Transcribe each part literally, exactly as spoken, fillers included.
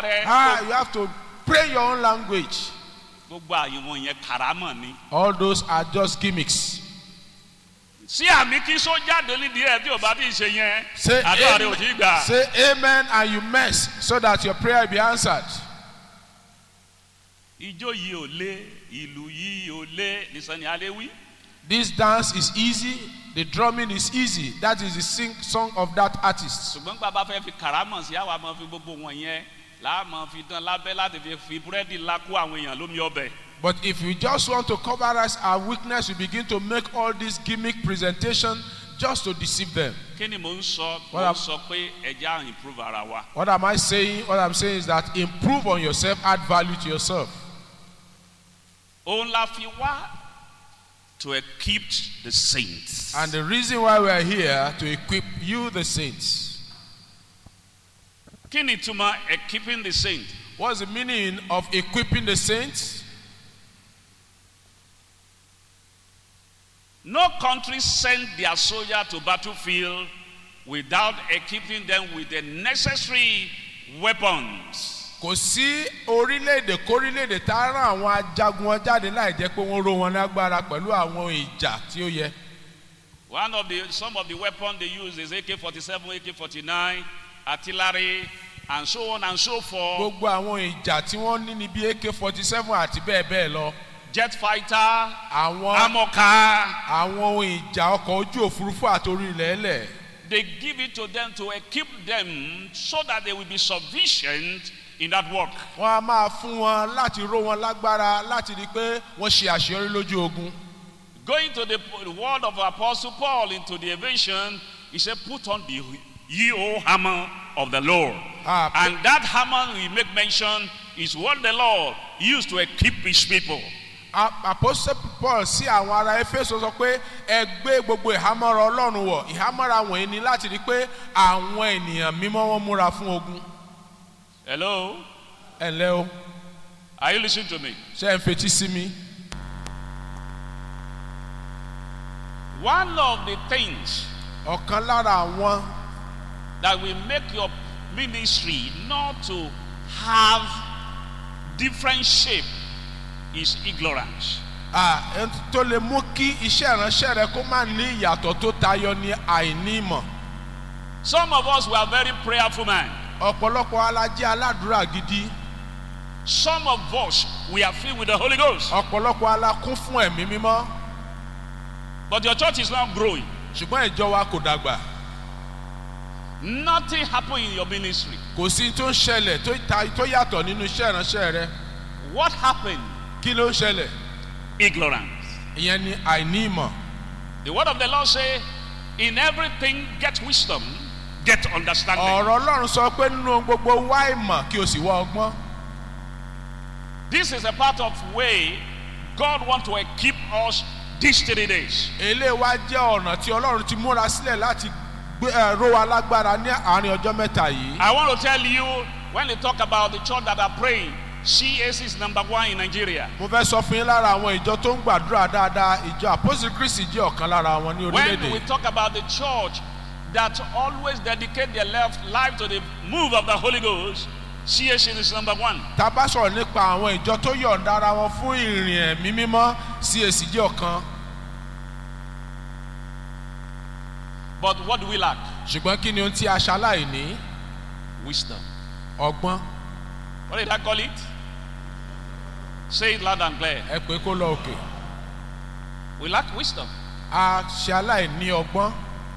rẹ. Ah, you have to pray your own language. Gbogbo àyẹ̀wò yẹn kàrámọ̀ ni. All those are just gimmicks. Sí àmì kí só jáde nídìí ẹ̀ tí ò bá ti ṣe yẹn. Say Àdúrà rẹ ò amen, tí gbà. say amen and you mess so that your prayer will be answered. Ijó yìí ò lé, ìlú yìí ò lé, nìsan ni a lè wí. This dance is easy. The drumming is easy. That is the sing song of that artist. Ṣùgbọ́n bàbá fẹ́ fi kàrámọ̀ sí àwa máa fi gbogbo wọn yẹn láàmú fi dán lábẹ́ láti fi fi búrẹ́dì ńlá kó àwọn èèyàn lómi ọbẹ̀. But if we just want to cover us our weakness, we begin to make all this gimmick presentation just to deceive them. Kí ni mò ń sọ? Mò What ń am- sọ pé ẹja improve ara wa. What am I saying? What I'm saying is that improve on yourself, add value to yourself. Òun la fi wá to equip the saints. And the reason why we are here to equip you, the saints. Kí ni túmọ̀ equipping the saints? What's the meaning of equipping the saints? No country sent their soldier to battlefield without equipping them with the necessary weapons. Kò sí orílẹ̀-èdè kórílẹ̀-èdè tá a rán àwọn ajagun wọn jáde láì jẹ́ pé wọ́n ró wọn lágbára pẹ̀lú àwọn ìjà tí ó yẹ. One of the some of the weapons they use is A K forty-seven, A K forty-nine, artillery, and so on and so forth. Gbogbo àwọn ìjà tí wọ́n ní ní bí A K forty-seven àti bẹ́ẹ̀ bẹ́ẹ̀ lọ. Jet fighter, Àwọn armor car. àwọn ohun ìjà ọkọ̀ ojú òfurufú àti orí ilẹ̀ ẹlẹ̀. They give it to them to equip them so that they will be sufficient in that work. Wọ́n á máa fún wọn láti ró wọn lágbára láti rí i pé wọ́n ṣe àṣeyọrí lójú ogun. Going to the word of Apostle Paul into the evasion, he said, "Put on the ye o hammer of the Lord." Ah, And that hammer we make mention is what the Lord used to equip his people. Apostle Paul sí àwọn ará Éfésù sọ pé ẹ gbé gbogbo ìhámọ́ra Ọlọ́run wọ̀. Ìhámọ́ra wọ̀nyí ni láti rí i pé àwọn ènìyàn mímọ́ wọn múra fún ogun. Hello? Ẹ ǹlẹ́ o, Are you listening to me? ṣé ẹ ń fetí sí mi? One of the things Ọ̀kan lára àwọn that will make your ministry not to have different shape is ignorance. ah, ẹni tó lè mú kí iṣẹ́ ìránṣẹ́ rẹ kó má ní ìyàtọ̀ tó tayọ ní àìní ìmọ̀. Some of us were very prayerful men. Ọ̀pọ̀lọpọ̀ alájẹ́ aládùúrà gidi. Some of us we are filled with the Holy Ghost. Ọ̀pọ̀lọpọ̀ alákún fún ẹ̀mí mímọ́. But your church is not growing. Ṣùgbọ́n ìjọ wa kò dàgbà. Nothing happened in your ministry. Kò sí tó ń ṣẹlẹ̀ tó ta- tó yàtọ̀ nínú iṣẹ́ ìránṣẹ́ rẹ. What happened? Kí ló ń ṣẹlẹ̀? Ignorance. Ìyẹn ni àìní ìmọ̀. The word of the Lord say, in everything get wisdom, get understanding. Ọ̀rọ̀ Ọlọ́run sọ pé nínú ohun gbogbo wá ìmọ̀ kí o sì wá ọgbọ́n. This is a part of way God wants to equip us these three days. Eléyìí wá jẹ́ ọ̀nà tí Ọlọ́run ti múra sílẹ̀ láti gbé ẹ̀rọ wa lágbára ní àárín ọjọ́ mẹ́ta yìí. I want to tell you, when they talk about the church that are praying, C A C is number one in Nigeria. Mo fẹ́ sọ fún yín lára àwọn ìjọ tó ń gbàdúrà dáadáa, ìjọ Apostle Christi jẹ́ ọ̀kan lára wọn ní When we orílẹ̀-èdè. talk about the church that always dedicate their life, life to the move of the Holy Ghost, C A C is number one. Tá a bá sọ̀rọ̀ nípa àwọn ìjọ tó yọ̀ǹda ara wọn fún ìrìn ẹ̀mí mímọ́, C A C jẹ́ ọ̀kan. But what do we lack? Ṣùgbọ́n kí ni ohun tí a ṣaláìní? Wisdom. Ọgbọ́n. What did I call it? Say it loud and clear. Ẹ pé kó lọ òkè. We lack wisdom. A ṣaláìní ọgbọ́n.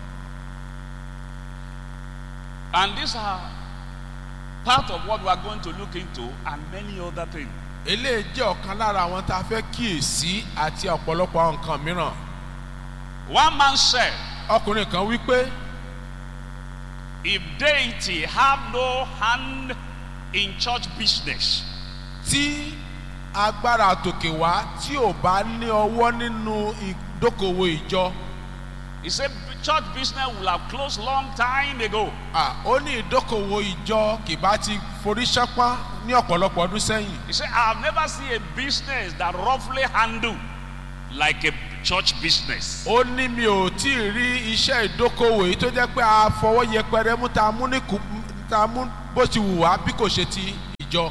And these are part of what we are going to look into and many other things. Eléyìí jẹ́ ọ̀kan lára àwọn tá a fẹ́ kíyèsí àti ọ̀pọ̀lọpọ̀ àwọn nǹkan mìíràn. One man said, Ọkùnrin kan wí pé if deity have no hand in church business, tí agbára àtòkè wá tí ò bá ní ọwọ́ nínú ìdókòwò ìjọ. he said church business will have closed long time ago. Ah, ó ní ìdókòwò ìjọ kì bá ti forí ṣánpọ́n ní ọ̀pọ̀lọpọ̀ ọdún sẹ́yìn. He said, I have never seen a business that roughly handle like a church business. Ó ní mi ò tí ì rí iṣẹ́ ìdókòwò yìí tó jẹ́ pé a fọwọ́ yẹpẹrẹ mú ta mú ní kù ta mú bó ti wù wá bí kò ṣe ti ìjọ.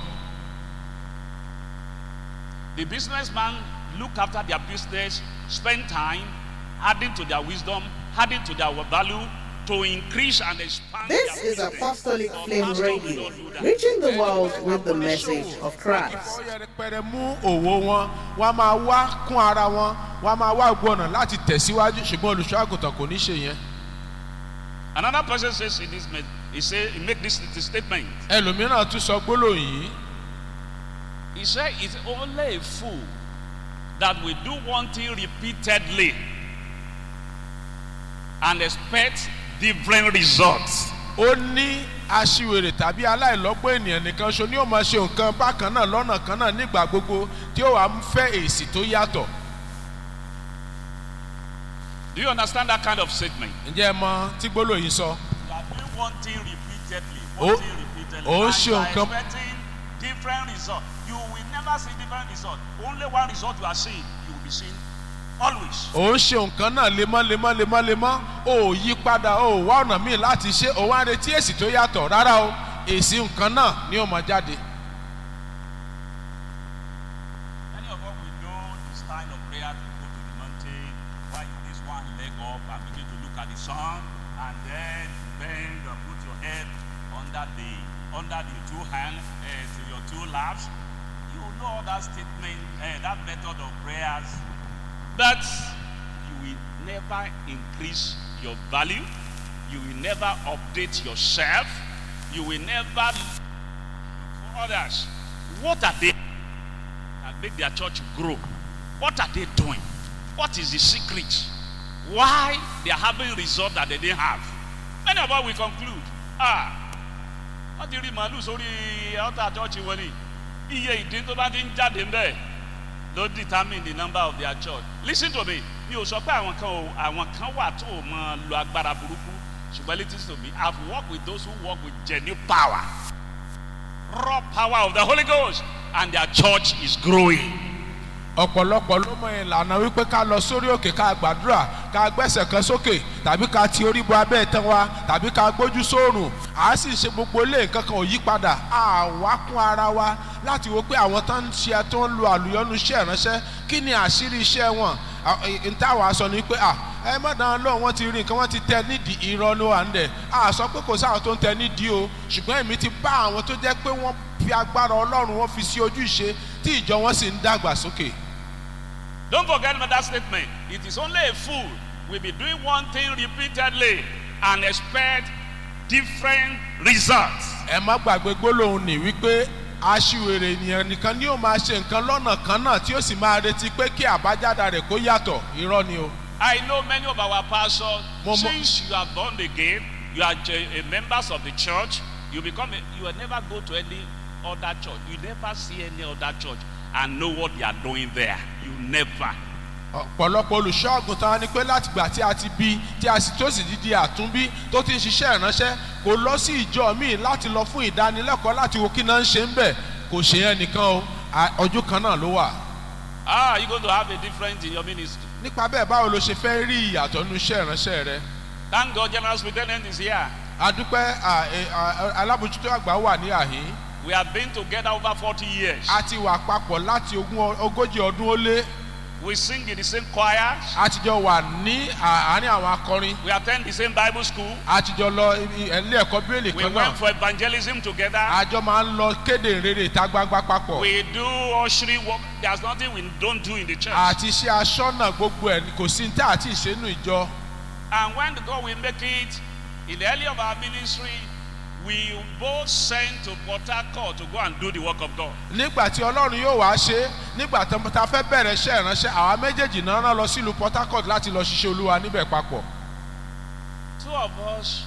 The businessman look after their business, spend time, adding to their wisdom, adding to their value, to increase and expand. This is Apostolic Flame Radio, reaching the world with the message of Christ. mú òwò wọn, wọ́n máa wá kún ara wọn, wọ́n máa wá gbọ́nà láti tẹ̀síwájú, ṣùgbọ́n olùṣọ́-àgùntàn kò ní ṣe yẹn. Another person says in this, he say, he make this statement. ẹlòmíràn tún sọ gbólóhùn yìí. He said, it's only a fool that will do one thing repeatedly and expect different results. Ó ní aṣiwèrè tàbí aláìlọ́gbọ́n ènìyàn nìkan ṣo ni ó máa ṣe nǹkan bákan náà lọ́nà kan náà nígbà gbogbo tí ó wà ń fẹ́ èsì tó yàtọ̀. Do you understand that kind of statement? Ǹjẹ́ ẹ mọ tí gbólóhùn yìí sọ? You are doing one thing repeatedly, one thing repeatedly, ó ń and ṣe you are nǹkan. expecting different results. You will never see different results. Only one result you are seeing, you will be seeing always. Ó ń ṣe nǹkan náà lemọ́ lemọ́ lemọ́ lemọ́, ó yí padà, ó wá ọ̀nà míì láti ṣe, ó wá retí èsì tó yàtọ̀. Rárá o, èsì nǹkan náà ni ó máa jáde. Many of us we know the style of prayer to go to the mountain, while you raise one leg up and begin to look at the sun, and then bend and put your head under the under the two hands uh, to your two laps. You know that statement, uh, that method of prayers, but you will never increase your value. You will never update yourself. You will never look for others. What are they that make their church grow? What are they doing? What is the secret? Why they are having results that they didn't have? Many of us will conclude, ah, what do you remember? Sorry, outer church wọn ni iye ìdín tó bá ti ń jáde ń bẹ̀ ló determine the number of their church. Listen to me. Mi ò sọ pé àwọn kan ò àwọn kan wà tó o mọ lo agbára burúkú, ṣùgbọ́n listen to me. I've worked with those who work with genuine power, raw power of the Holy Ghost, and their church is growing. Ọ̀pọ̀lọpọ̀ ló mọ ìlànà wípé ká lọ sórí òkè ká gbàdúrà ká gbẹ́sẹ̀ kan sókè tàbí ká ti orí bo abẹ́ ìtàn wa tàbí ká gbójú sóòrùn à sì ṣe gbogbo ilé nǹkan kan ò yí padà àwa kún ara wa láti wo pé àwọn tó ń ṣe tó ń lo àlùyọ́nu iṣẹ́ ìránṣẹ́ kí ni àṣírí iṣẹ́ wọn ntàwa sọ ni pé ẹ má dáhùn lọ́wọ́ wọn ti rí nǹkan wọn ti tẹ nídìí irọ́ ló wà ń dẹ̀ a sọ pé kò sáwọn tó ń tẹ nídìí o ṣùgbọ́n èmi ti bá àwọn tó jẹ́ pé wọ́n fi agbára Ọlọ́run wọn fi sí ojú ìṣe tí ìjọ wọn sì ń dàgbà sókè. Don't forget that statement. It is only a fool will be doing one thing repeatedly and expect different results. Ẹ má gbàgbé gbólóhùn ní wípé aṣiwèrè ènìyàn nìkan ni ó máa ṣe nǹkan lọ́nà kan náà tí ó sì máa retí pé kí àbájáde rẹ̀ kó yàtọ̀. Irọ́ ni o. I know many of our pastors, Momo. since you are born again, you are a, a members of the church, you become a, you will never go to any other church. You never see any other church and know what they are doing there. You never. Ọ̀pọ̀lọpọ̀ olùṣọ́ àgùntàn ni pé láti gbà tí a ti bí tí a sì tó sì di àtúnbí tó ti ń ṣiṣẹ́ ìránṣẹ́ kò lọ sí ìjọ míì láti lọ fún ìdánilẹ́kọ̀ọ́ láti wo kí náà ń ṣe ń bẹ̀ kò ṣe yẹn nìkan o ọjọ́ kan náà ló wà. Ah, you going to have a difference in your ministry. Nípa bẹ́ẹ̀ báwo ló ṣe fẹ́ rí ìyàtọ̀ nínú iṣẹ́ ìránṣẹ́ rẹ? Thank God General Superintendent is here. Adúpẹ́ alábòjútó àgbà wà ní àhín. We have been together over forty years. A ti wà papọ̀ láti ogójì ọdún ó lé. We sing in the same choir. A ti jọ wà ní àárín àwọn akọrin. We attend the same Bible school. A ti jọ lọ ilé ẹ̀kọ́ bíbélì kan náà. We went for evangelism together. A jọ máa ń lọ kéde ìrere ìta gbangba papọ̀. We do ushering work. There's nothing we don't do in the church. Àti ṣe aṣọ́nà gbogbo ẹ̀ kò sí ní tí àti ìṣẹ́nu ìjọ. And when God will make it in the early of our ministry, we both sent to Port Harcourt to go and do the work of God. Nígbà tí Ọlọ́run yóò wá ṣe nígbà tí a fẹ́ bẹ̀rẹ̀ iṣẹ́ ìránṣẹ́ àwa méjèèjì náà rán lọ sílùú Port Harcourt láti lọ ṣiṣẹ́ Olúwa níbẹ̀ papọ̀. Two of us,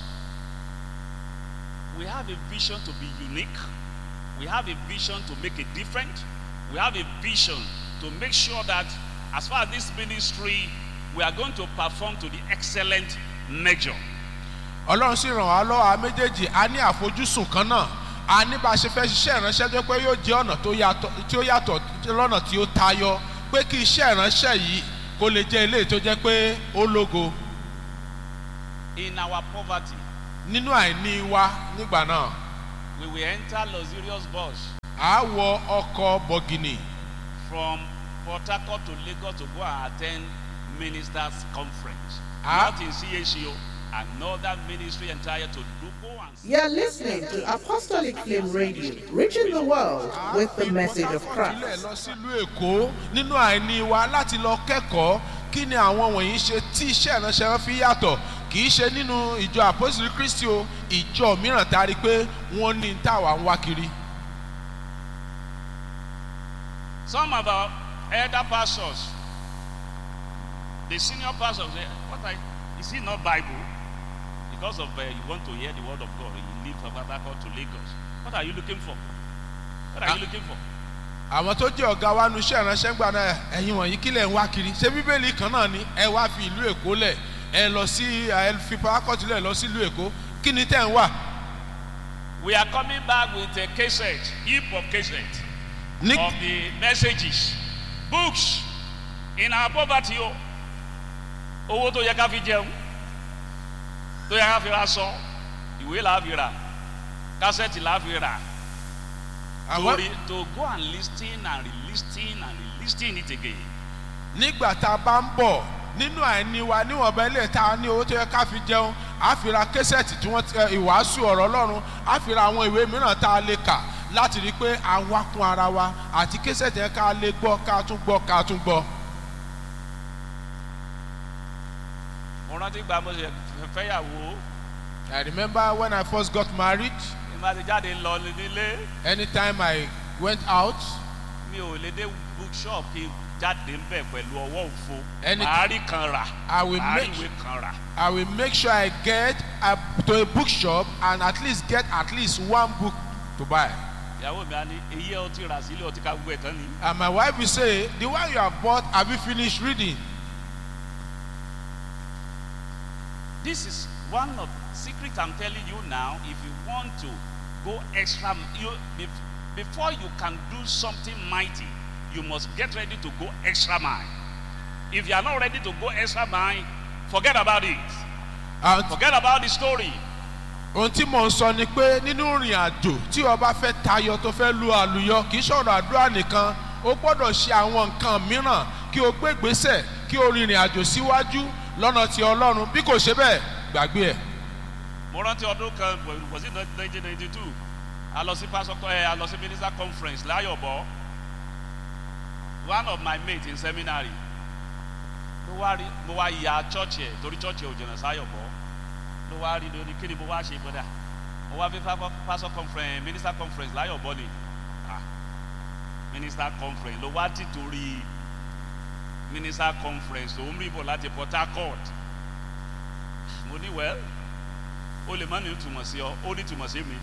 we have a vision to be unique. We have a vision to make a difference. We have a vision to make sure that as far as this ministry, we are going to perform to the excellent measure. Ọlọ́run sì ràn wá lọ́wọ́ a méjèèjì a ní àfojúsùn kan náà a ní bá a ṣe fẹ́ ṣiṣẹ́ ìránṣẹ́ tó pé yóò jẹ́ ọ̀nà tó yàtọ̀ tí ó yàtọ̀ lọ́nà tí ó tayọ pé kí iṣẹ́ ìránṣẹ́ yìí kó lè jẹ́ ilé tó jẹ́ pé ó lógo. In our poverty, nínú àìní wa nígbà náà. we will enter luxurious bus a wọ ọkọ̀ bọ̀gìnì from Port Harcourt to Lagos to go and attend ministers' conference. Ah. Not in C H C O, another ministry entire to do go and see. You're listening to Apostolic Flame Radio, reaching the world with the message of Christ. lọ sílùú Èkó nínú àìní wa láti lọ kẹ́kọ̀ọ́ kí ni àwọn wọ̀nyí ṣe tí iṣẹ́ ìránṣẹ́ wọn fi yàtọ̀ kì í ṣe nínú ìjọ Àpọ́sítélì Kristi o ìjọ mìíràn tá a rí pé wọ́n ní táwa ń wá kiri. Some of our elder pastors, the senior pastors, say, what I, is it not Bible? Because of uh, you want to hear the word of God, you leave from Port Harcourt to Lagos. What are you looking for? What are Ah. you looking for? àwọn tó jẹ́ ọ̀gá wa nu iṣẹ́ ìránṣẹ́ gbà náà ẹ̀yin wọ̀nyí kí lẹ̀ ń wá kiri ṣé bíbélì kan náà ni ẹ wá fi ìlú Èkó lẹ̀ ẹ lọ sí ẹ fi Port Harcourt lẹ̀ lọ sí ìlú Èkó kí ni tẹ̀ ń wà. We are coming back with a cassette, heap of cassette ní of the messages, books in our poverty. o. Owó tó yẹ ká fi jẹun, tó yẹ ká fi ra sọ, ìwé là á fi rà, kásẹ̀tì là á fi rà. To, àwọn re, to go and listen and re-listen and re-listen it again. nígbà tá a bá ń bọ̀ nínú àìní wa níwọ̀nba ilé tá a ní owó tó yẹ ká fi jẹun á fi ra késẹ̀tì tí wọ́n ti ìwàásù ọ̀rọ̀ Ọlọ́run á fi ra àwọn ìwé mìíràn tá a lè kà láti rí i pé a wá kún ara wa àti késẹ̀tì yẹn ká lè gbọ́ ká tún gbọ́ ká tún gbọ́. Mo rántí gba mo ṣe fẹ́yàwó, I remember when I first got married, ìgbà tí jáde lọ nílé, anytime I went out, mi ò lè dé bookshop kí n jáde ń bẹ̀ pẹ̀lú ọwọ́ òfo. Any- Màá rí kan rà, I will màá rí make- ìwé kan rà. I will make sure I get a, to a bookshop and at least get at least one book to buy. Ìyàwó mi á ní èyí ẹ ọtí rà sílé ọtí ká gbogbo ẹ̀ tán ni. And my wife will say, the one you have bought, have you finished reading? This is one of the secrets I'm telling you now. If you want to go extra, you, bef- before you can do something mighty, you must get ready to go extra mile. If you are not ready to go extra mile, forget about it. And Forget about the story. ohun tí mò ń sọ ni pé nínú ìrìn àjò tí o bá fẹ́ tayọ tó fẹ́ lu àlùyọ kì í ṣọ̀rọ̀ àdúrà nìkan o gbọ́dọ̀ ṣe àwọn nǹkan mìíràn kí o gbé ìgbésẹ̀ kí o rìnrìn àjò síwájú lọ́nà ti Ọlọ́run bí kò ṣe bẹ́ẹ̀ gbàgbé ẹ̀. Mo rántí ọdún kan, was it nineteen ninety-two? A lọ sí pastor, eh, a lọ sí minister conference láyọ̀bọ̀. One of my mates in seminary, mo wá rí mo wá ya church ẹ̀ torí church ẹ̀ ò jìnnà sáyọ̀bọ̀. Ló wá rí lóní kí ni mo wá ṣe gbọ́dọ̀. Mo wá fi pastor conference, minister conference láyọ̀bọ̀ ni. Ah, minister conference ló wá títorí minister conference tó ń rí bọ̀ láti Port Harcourt. Mo ní well, o lè má ní ìtumọ̀ sí ọ, ó ní ìtumọ̀ sí mi.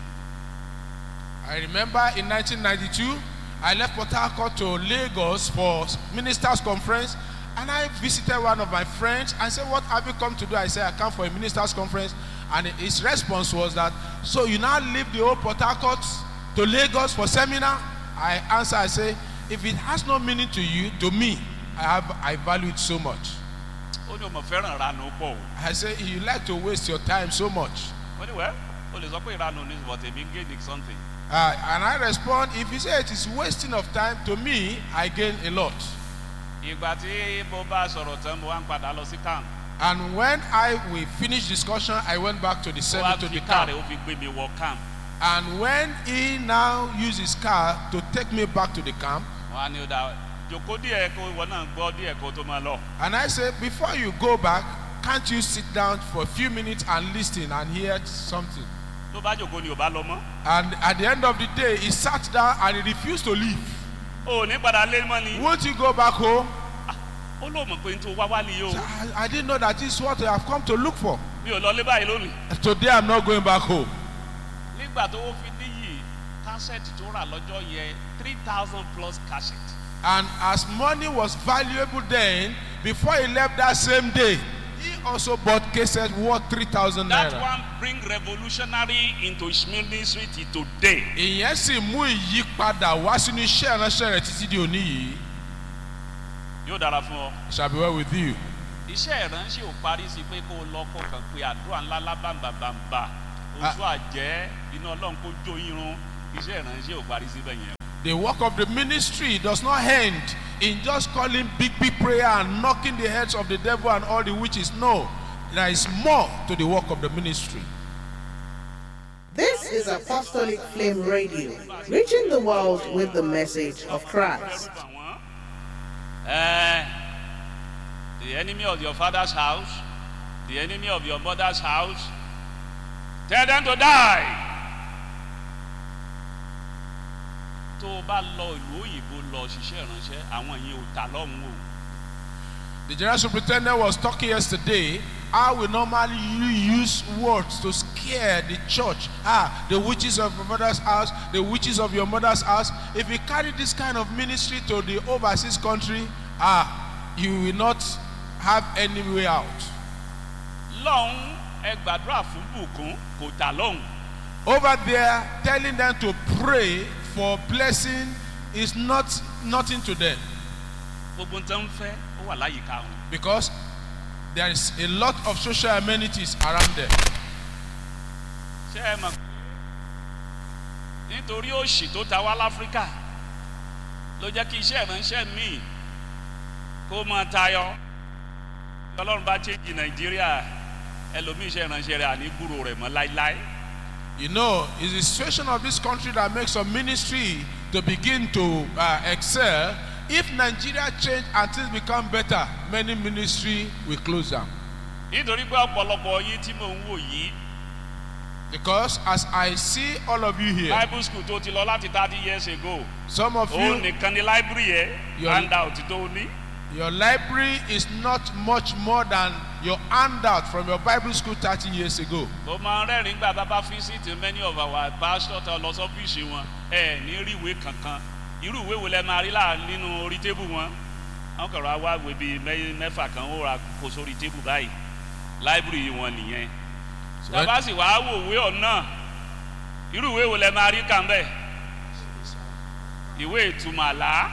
I remember in nineteen ninety-two, I left Port Harcourt to Lagos for ministers' conference, and I visited one of my friends and said, "What have you come to do?" I said, "I come for a ministers' conference," and his response was that, "So you now leave the old Port Harcourt to Lagos for seminar?" I answered, I say, "If it has no meaning to you, to me, I have I value it so much." Ó ní ọmọ fẹ́ràn ìranù pọ̀ o. I say, "You like to waste your time so much." Mo ní well, o lè sọ pé ìranù ní but èmi ń gain something. Uh, and I respond, if you say it is wasting of time, to me, I gain a lot. Ìgbà tí mo bá sọ̀rọ̀ tán, mo wá ń padà lọ sí camp. And when I we finished discussion, I went back to the Ó center wá to fi the káà camp. rẹ̀ ó fi gbé mi wọ camp. And when he now used his car to take me back to the camp, Wọ́n á ní ó dá jòkó díẹ̀ kó ìwọ náà gbọ́ díẹ̀ kó tó máa lọ. and I said, before you go back, can't you sit down for a few minutes and listen and hear something? Tó bá jòkó ni ò bá lọ mọ́. And at the end of the day, he sat down and he refused to leave. O ò ní padà lé mọ́ ni. Won't you go back home? Ó lóò mọ̀ pé n tó wá wá nìyí o. So I, I didn't know that this is what I have come to look for. Mi ò lọ lé báyìí lónìí. Today I'm not going back home. Nígbà tó ó fi níyì kásẹ̀tì tó rà lọ́jọ́ yẹn three thousand plus cassette. And as money was valuable then, before he left that same day, he also bought cases worth three thousand That naira. one bring revolutionary into his ministry till today. Ìyẹn sì mú ìyípadà wá sínú iṣẹ́ ìránṣẹ́ rẹ̀ títí di òní yìí. Yóò dára fún ọ. It shall be well with you. Iṣẹ́ ìránṣẹ́ ò parí sí pé kó o lọ kó kàn pé àdúrà ńlá lábàǹbàǹbà oṣù àjẹ́ iná ọlọ́run kó jó irun iṣẹ́ ìránṣẹ́ ò parí síbẹ̀ yẹn. The work of the ministry does not end in just calling big, big prayer and knocking the heads of the devil and all the witches. No, there is more to the work of the ministry. This is Apostolic Flame Radio, reaching the world with the message of Christ. Uh, the enemy of your father's house, the enemy of your mother's house, tell them to die. tó bá lọ ìlú òyìnbó lọ ṣiṣẹ́ ìránṣẹ́ àwọn yẹn ò ta lọ́hùn o. The general superintendent was talking yesterday how we normally use words to scare the church. Ah, the witches of your mother's house, the witches of your mother's house. If you carry this kind of ministry to the overseas country, ah, you will not have any way out. lọ́hùn ẹ gbàdúrà fún bùkún kò ta lọ́hùn. Over there, telling them to pray for blessing is not nothing to them. gbogbo nǹkan ń fẹ́ ó wà láyìíká wọn. Because there is a lot of social amenities around them. ṣé ẹ mọ̀ nítorí òṣì tó ta wá láfíríkà ló jẹ́ kí iṣẹ́ ìránṣẹ́ míì kó máa tayọ. ọlọ́run bá change nàìjíríà ẹlòmíì iṣẹ́ ìránṣẹ́ rẹ̀ àní gbúrò rẹ̀ mọ́ láíláí. You know, it's the situation of this country that makes a ministry to begin to uh, excel. If Nigeria change and things become better, many ministry will close down. nítorí pé ọ̀pọ̀lọpọ̀ yín tí mò ń wò yìí. Because as I see all of you here, Bible school tó ti lọ láti thirty years ago. some of ó you, nìkan ní library yẹn Your- handout tó ní. your library is not much more than your handout from your Bible school thirty years ago. ó máa ń rẹ́rìn-ín gbà bàbá visit many of our pastors tó lọ sọ́fíìsì wọn ẹ̀ ní rí ìwé kankan irú ìwé wo lẹ máa rí láà nínú orí tébù wọn wọn kàn rà wá ìwé bíi mẹ́fà kan ó ra kó sórí tébù báyìí library wọn nìyẹn tàbá sì wàá wò ìwé ọ̀nà irú ìwé wo lẹ máa rí kàn bẹ́ẹ̀ ìwé ìtumọ̀ àlá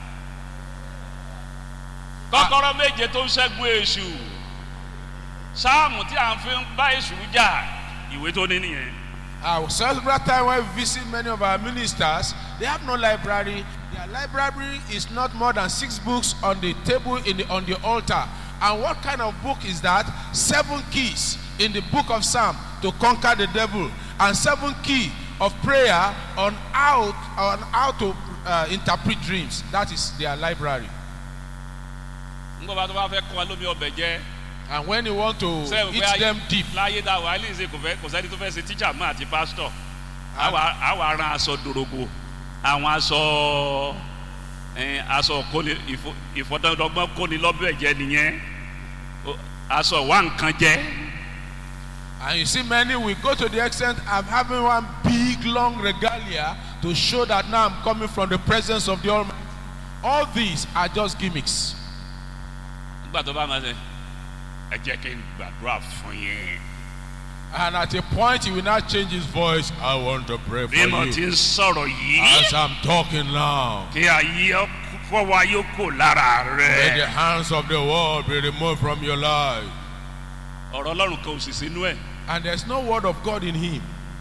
kọ́kọ́rọ́ méje tó ń ṣẹ́gun èṣù sáàmù tí à ń fi bá èṣù jà ìwé tó ní nìyẹn. Uh, several times when we visit many of our ministers, they have no library. Their library is not more than six books on the table in the, on the altar. And what kind of book is that? Seven keys in the book of Psalm to conquer the devil, and seven key of prayer on how on how to uh, interpret dreams. That is their library. nígbà bá tó bá fẹ́ kọ́ lómi ọbẹ̀ jẹ́. And when you want to Sẹ́yìn eat pé them deep, láyé dá wa ilé ìṣe kò fẹ́ kò sẹ́ni tó fẹ́ ṣe tíjà mọ́ àti pásítọ̀ àwa àwa ran aṣọ dòrògbò àwọn aṣọ ẹn, aṣọ kóni ìfọdọ́dọ́gbọ́n kóni lọ́bẹ̀ jẹ́ nìyẹn O- aṣọ wà nǹkan jẹ́. and you see many will go to the extent of having one big long regalia to show that now I'm coming from the presence of the Almighty. All these are just gimmicks. nígbà tó bá máa ṣe ẹ jẹ́ kí n gbàdúrà fún yín. And at a point he will not change his voice. I want to pray for bí mo ti you. ń sọ̀rọ̀ yìí As I'm talking now, kí ayé fọwọ́ ayé kò lára may the rẹ̀. hands of the world be removed from your life. ọ̀rọ̀ ọlọ́run kan ò sì sínú ẹ̀. And there's no word of God in him.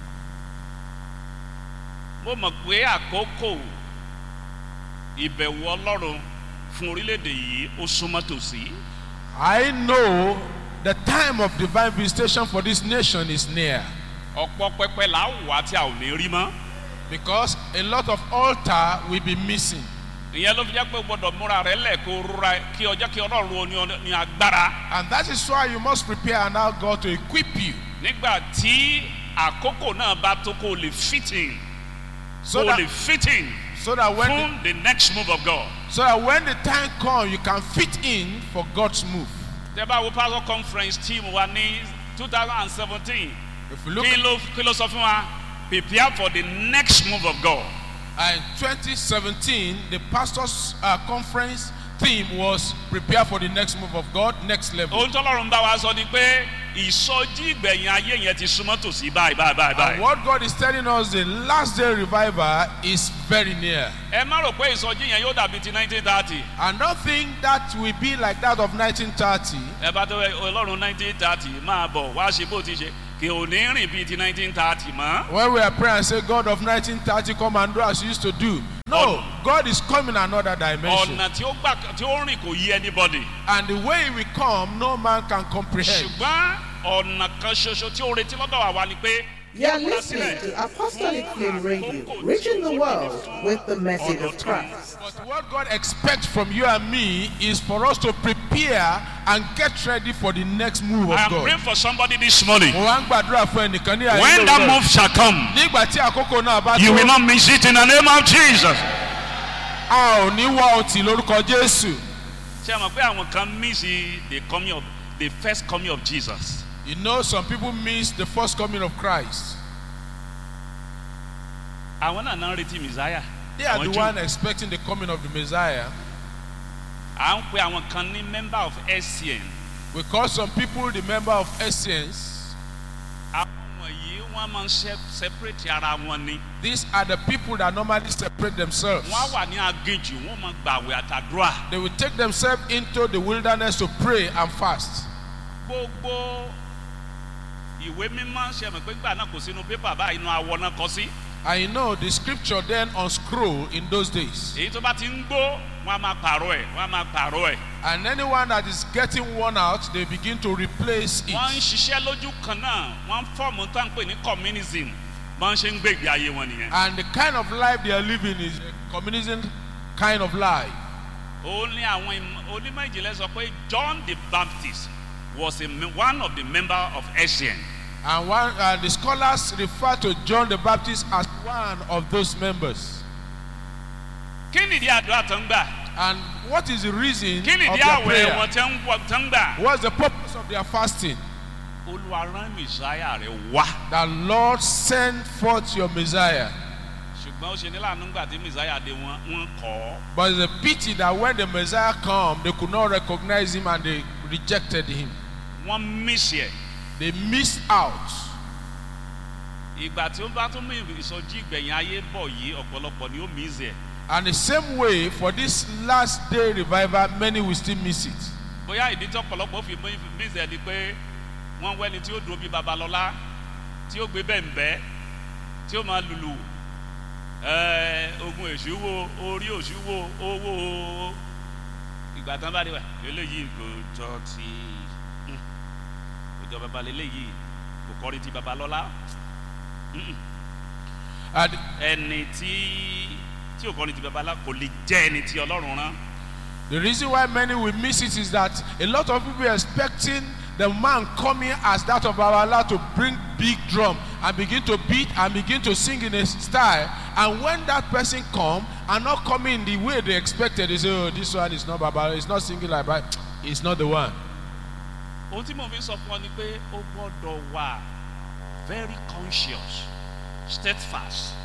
mo mọ̀ pé àkókò ìbẹ̀wò ọlọ́run fún orílẹ̀-èdè yìí ó súnmọ́ tòsí. I know the time of divine visitation for this nation is near. ọ̀pọ̀ pẹpẹ là ń wá tí a ò ní rí mọ́. Because a lot of altar will be missing. ìyẹn ló fi jẹ́ pé o gbọ́dọ̀ múra rẹ lẹ̀ kó rúra kí ọjọ́ kí ọlọ́run ó ní ọ- ní agbára. And that is why you must prepare and allow God to equip you. nígbà tí àkókò náà bá tó kó o lè fit in So kó o that, lè fit in so that when the, fún the next move of God. so that when the time comes, you can fit in for God's move. tẹ́ bá wo pastor conference team wa ní two thousand seventeen If you look kí ló kí ló sọ fún wa prepare for the next move of God. at in twenty seventeen, the pastors' uh, conference theme was prepare for the next move of God, next level. ohun tó lọ́run bá wa sọ ni pé ìsọjí ìgbẹ̀yìn ayé yẹn ti súnmọ́ tòsí báyìí báyìí báyìí And báyìí. what God is telling us, the last day revival is very near. ẹ má rò pé ìsọjí yẹn yóò dàbí ti nineteen thirty. And don't think that will be like that of nineteen thirty. ẹ bá tó ọlọ́run nineteen thirty máa bọ̀ wá ṣe bó ti ṣe kí o ní rìn bíi ti nineteen thirty mọ́. When we are praying and say, God of nineteen thirty, come and do as you used to do. No, Oh. God is coming another dimension. ọ̀nà tí ó gbà tí ó rìn kò yí anybody. And the way we come, no man can comprehend. ṣùgbọ́n ọ̀nà kan ṣoṣo tí ó retí lọ́dọ̀ wa wá ni pé. You are listening to Apostolic Flame Radio, reaching the world with the message of Christ. But what God expects from you and me is for us to prepare and get ready for the next move of I am God. praying for somebody this morning. Mo wá ń gbàdúrà fún ẹnìkan ní àyè When that lóòrọ̀. move shall come, Nígbà tí àkókò náà bá you will tó, not miss it in the name of Jesus. a ò ní wá ọtí lórúkọ Jésù. ṣé ẹ mọ̀ pé àwọn kan miss the coming of the first coming of Jesus. You know, some people miss the first coming of Christ. àwọn náà náà retí Messiah. They are Àwọn the Jew. one expecting the coming of the Messiah. à ń pe àwọn kan ní member of S C N. We call some people the member of Essence. àwọn wọ̀nyí wọ́n máa ń se- separate ara wọn ni. These are the people that normally separate themselves. wọ́n á wà ní aginjù wọ́n máa gbàwé àtàdúrà. They will take themselves into the wilderness to pray and fast. gbogbo ìwé mímọ́ ṣe mọ̀ pé gbà náà kò sínú pépà báyìí inú awọ náà kọ sí. And you know, the scripture then on scroll in those days. èyí tó bá ti ń gbó wọ́n á máa pààrọ̀ ẹ̀ wọ́n á máa pààrọ̀ ẹ̀. And anyone that is getting worn out, they begin to replace wọ́n ń it. ṣiṣẹ́ lójú kan náà wọ́n ń fọ́ọ̀mù tó ń pè ní communism wọ́n ṣe ń gbé ìgbé ayé wọn nìyẹn. And the kind of life they are living is a communism kind of life. ó ní àwọn im- onímọ̀ ìjìnlẹ̀ sọ pé John the Baptist was a, me- one of the member of S C N. And one, uh, the scholars refer to John the Baptist as one of those members. kí nìdí àdúrà tó ń gbà? And what is the reason kí of nìdí their àwẹ̀ prayer? wọn tó ń wọ- tó ń gbà? What's the purpose of their fasting? Olúwa rán Messiah rẹ̀ wá. That Lord send forth your Messiah. ṣùgbọ́n ó ṣe ní láàánú gbà tí Messiah dé wọn wọ́n kọ́ ọ́. But it's a pity that when the Messiah come, they could not recognize him and they rejected him. wọ́n miss ẹ̀. They missed out. ìgbà tí ó bá tún mú ìsọjí ìgbẹ̀yìn ayé bọ̀ yìí ọ̀pọ̀lọpọ̀ ni ó miss ẹ̀. And the same way, for this last day revival, many will still miss it. bóyá ìdí tí ọ̀pọ̀lọpọ̀ fi mú- miss ẹ̀ ni pé wọ́n wẹ́ni tí ó dúró bí Babalọ́lá tí ó gbé bẹ́ẹ̀nbẹ́ tí ó máa lùlù ẹ̀ẹ́, ogun èṣù wo orí òṣù wo owó ìgbà tán bá dé wà eléyìí kò jọ ti hmm, kò jọ bàbá eléyìí kò kọrin ti Babalọ́lá. Mm-mm. And ẹni tí tí ò kọrin ti Babalọ́lá kò lè jẹ́ ẹni tí Ọlọ́run rán. the reason why many will miss it is that a lot of people are expecting the man coming as that of Babala to bring big drum and begin to beat and begin to sing in a style. And when that person come and not coming in the way they expected, they say, oh, this one is not Babala, it's not singing like that, it's not the one. ohun tí mo fi sọ fún ọ ni pé ó gbọ́dọ̀ wà very conscious steadfast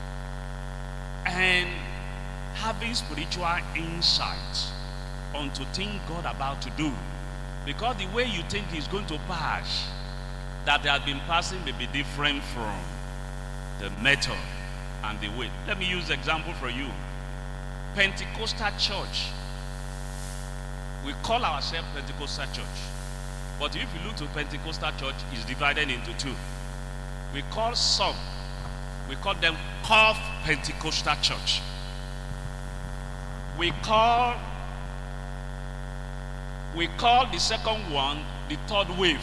and having spiritual insight onto things God about to do, because the way you think is going to pass that they have been passing may be different from the method and the way. Let me use example for you. Pentecostal church, we call ourselves Pentecostal church. But if you look to Pentecostal church, it's divided into two. We call some, we call them half Pentecostal church. We call, we call the second one the third wave.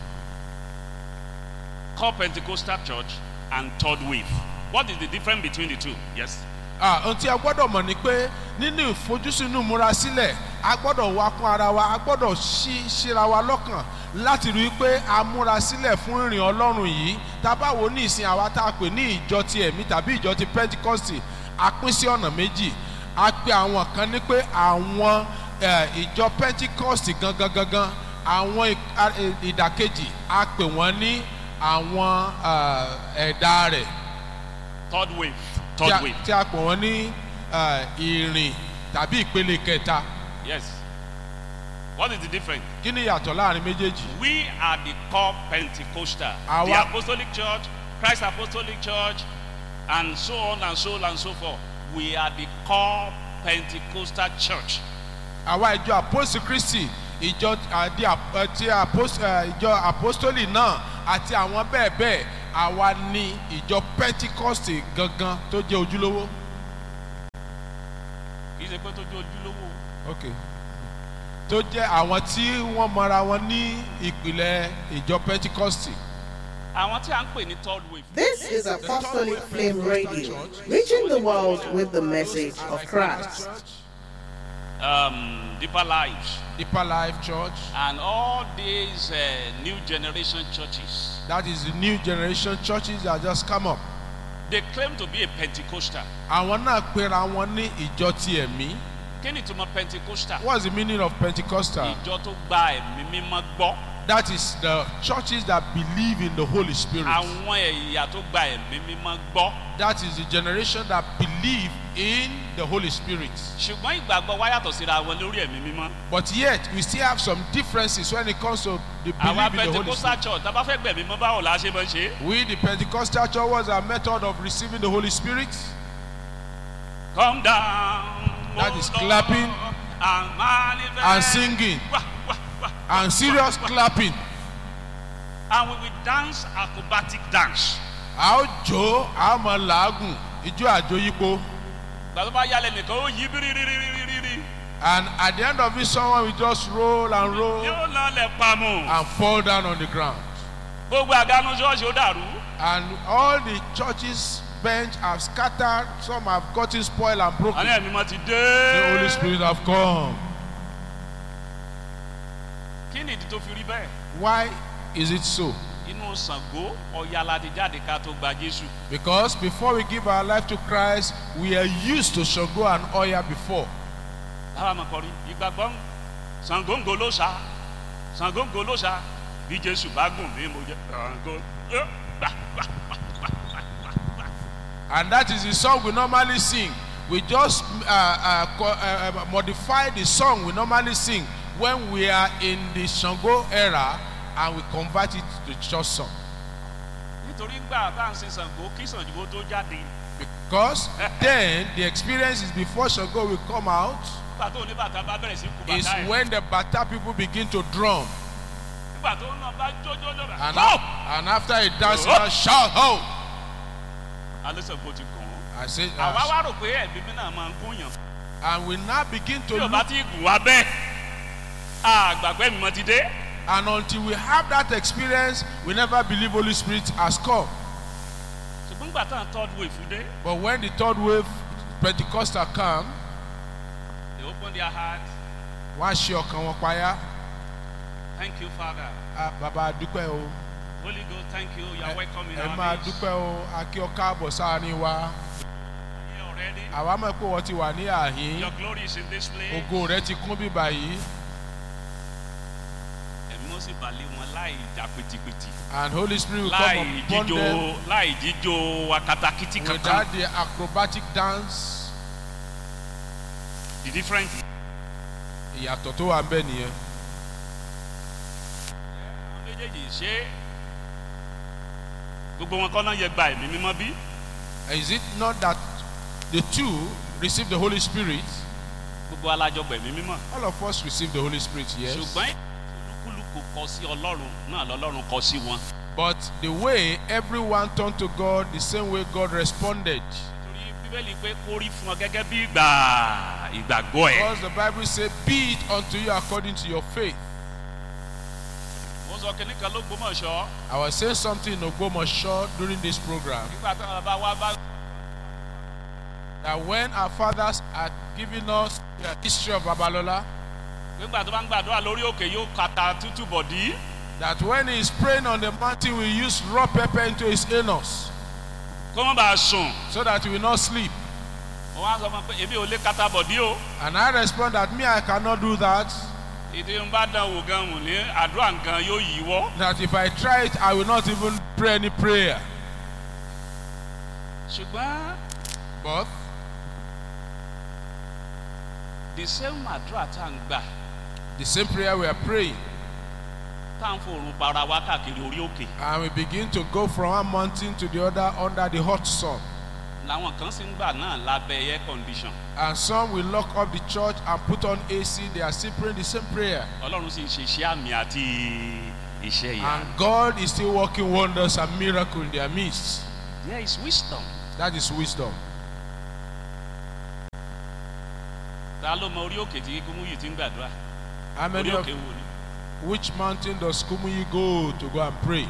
Call Pentecostal church and third wave. What is the difference between the two? Yes. Ah, ohun tí a gbọ́dọ̀ mọ̀ ni pé nínú ìfojúsùn múra sílẹ̀ a gbọ́dọ̀ wá kún ara wa a gbọ́dọ̀ ṣí ṣíra wa lọ́kàn láti rí i pé a múra sílẹ̀ fún ìrìn Ọlọ́run yìí tá a bá wò ní ìsìn àwa tá a pè ní ìjọ ti ẹ̀mí tàbí ìjọ ti Pentecost a pín sí ọ̀nà méjì a pè àwọn kan ní pé àwọn eh, ìjọ Pentecost gangan gangan àwọn ì- ìdàkejì a pè wọ́n ní àwọn eh, ẹ̀dá rẹ̀. Third wave. tí Third a- wave. tí a pè wọ́n ní eh, ìrìn tàbí ìpele kẹta. Yes. What is the difference? Kí ni ìyàtọ̀ láàrin méjèèjì? We are the core Pentecostal, Our- the Apostolic Church, Christ Apostolic Church, and so on and so on and so forth. We are the core Pentecostal church. Àwa ìjọ Apostle Christi ìjọ àdí ap- eh, ti apos- eh, ìjọ apostoli náà àti àwọn bẹ́ẹ̀ bẹ́ẹ̀ àwa ni ìjọ Pentecost gangan tó jẹ́ ojúlówó. kì í ṣe pé tó jẹ́ ojúlówó. Okay. Tó jẹ́ àwọn tí wọ́n mọra wọn ní ìpìlẹ̀ ìjọ Pentecost. àwọn tí a ń pè ní third wave. This is Apostolic Flame Radio, reaching the world with the message of Christ. Um, Deeper Lives Deeper Life Church. and all these uh, new generation churches. That is the new generation churches that just come up. They claim to be a Pentecostal. Àwọn náà pera wọn ní ìjọ ti ẹ̀mí. Kí ni ìtumọ̀ Pentecostal? What's the meaning of Pentecostal? Ìjọ tó gba ẹ̀mí mímọ́ gbọ́. That is the churches that believe in the Holy Spirit. Àwọn ẹ̀yà tó gba ẹ̀mí mímọ́ gbọ́. That is the generation that believe in the Holy Spirit. Ṣùgbọ́n ìgbàgbọ́ wa yàtọ̀ síra wọn lórí ẹ̀mí mímọ́. But yet, we still have some differences when it comes to the belief Àwa in the Holy Pentecostal Spirit. church tá a bá fẹ́ gbẹ̀mí mọ́ báwo la ṣe máa ń ṣe. We, the Pentecostal church, was our method of receiving the Holy Spirit. Come down. That O is Lord, clapping and manifest. and singing Wah, wah, wah, and serious clapping. And we will dance acrobatic dance. A ó jó, a ó máa làágùn, ijó àjóyípo. Gbàdúrà bá yálẹ̀ nìkan ó yí bírírírírírí. And at the end of it, someone will just roll and roll Yóò lọ lẹ̀ pamọ́. and fall down on the ground. Gbogbo àgánú ṣọ́ọ̀ṣì ó dàrú. And all the churches bench have scattered, some have gotten spoiled and broken. Àní ẹ̀mí mọ́ ti The dé. Holy Spirit have come. Kí ni ìdí tó fi rí bẹ́ẹ̀? Why is it so? Inú Ṣàngó Ọya la ti jáde ká tó gba Jésù. Because before we give our life to Christ, we are used to Ṣàngó and Ọya before. Lára mọ̀ kọrin, ìgbàgbọ́ Ṣàngó ń go ló ṣá, Ṣàngó ń go ló ṣá, bí Jésù bá gùn mí mo jẹ́ Ṣàngó. Yó, gbà, gbà, gbà, gbà, gbà, gbà, gbà. And that is the song we normally sing. We just uh, uh, co- uh, uh, modify the song we normally sing when we are in the Ṣàngó era and we convert it to church song. Nítorí gbà tá à ń sin Ṣàngó kí Ṣàngó tó jáde. Because then the experience is before Ṣàngó will come out Nígbà tó ní bàtà bá bẹ̀rẹ̀ sí kú is bàtà ẹ̀. when the Bata people begin to drum. Nígbà tó náà bá jójó lọ́bẹ̀. And, Ho! and after a dance, Oh! shout, ho! Alẹ́ Ṣàngó ti kàn án. I say, Àwa uh, wá rò pé ẹ̀mí mi náà máa ń kún yàn. and we now begin to Tí o bá look, ti gùn wá bẹ́ẹ̀, àgbàgbẹ́ mi mọ́ ti dé. and until we have that experience, we never believe Holy Spirit has come. Ṣùgbọ́n nígbà tá à ń third wave dé, But when the third wave Pentecostal come, they open their heart. wọ́n á ṣe ọkàn wọn payá. Thank you, Father. Ah, bàbá dúpẹ́ o. Holy Ghost, thank you. You are welcome in Ẹ our máa midst. dúpẹ́ o. A kí ọ káàbọ̀ sáárín wa. Here already. Àwa mọ̀ pé wọ́n ti wà ní àhín. Your glory is in this place. Ògo rẹ̀ ti kún bíbà yìí. Ẹ̀mí ó sì balẹ̀ wọn láì jà pìtìpìtì. And Holy Spirit will come Láì upon jíjó them láì jíjó akatakiti kankan. without the acrobatic dance. The different. Ìyàtọ̀ tó wà ń bẹ nìyẹn. Àwọn méjèèjì ṣé gbogbo wọn kọ́ náà yẹ gba ẹ̀mí mímọ́ bí? Is it not that the two receive the Holy Spirit? Gbogbo alájọ gba ẹ̀mí mímọ́. All of us receive the Holy Spirit, yes. Ṣùgbọ́n olúkúlùkù kọ sí Ọlọ́run náà lọ́lọ́run kọ sí wọn. But the way everyone turned to God, the same way God responded. Torí Bíbélì pé kó rí fún ọ gẹ́gẹ́ bí ìgbà ìgbàgbọ́ ẹ̀. Because the Bible says, be it unto you according to your faith. Mo sọ kìnnì kan ló gbọ́mọ̀ ṣọ́. I was saying something in Ogbomoso during this program, Nígbà táwọn bàbá wa bá that when our fathers had given us the history of Babalola, nígbà tó bá ń gbàdúrà lórí òkè yóò kata tútù bọ̀dí. that when he is praying on the mountain, we use raw pepper into his anus Kó má bàa sùn. so that he will not sleep. Mo wá sọ fún un pé èmi ò lè kata bọ̀dí o. And I respond that me, I cannot do that. Ìdí ń bá dán wò gan wò ní àdúrà nǹkan yóò yí wọ́. That if I try it, I will not even pray any prayer. Ṣùgbọ́n But the same àdúrà tá à ń gbà the same prayer we are praying, tá à ń fòrùn para wá káàkiri orí òkè. and we begin to go from one mountain to the other under the hot sun. Làwọn kan sì ń gbà náà lábẹ́ air condition. And some will lock up the church and put on A C. They are still praying the same prayer. Ọlọ́run sì ń ṣe iṣẹ́ àmì àti iṣẹ́ ìyá. And God is still working wonders and miracles in their midst. There is wisdom. That is wisdom. Ta ló mọ orí òkè tí Kúmúyì ti ń gbàdúrà? How many Orí of òkè wo ni? which mountain does Kumuyi go to go and pray?